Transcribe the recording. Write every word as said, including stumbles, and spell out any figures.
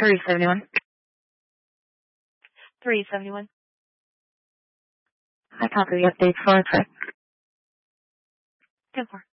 three seventy-one. three seventy-one. I copy the update for track. ten four.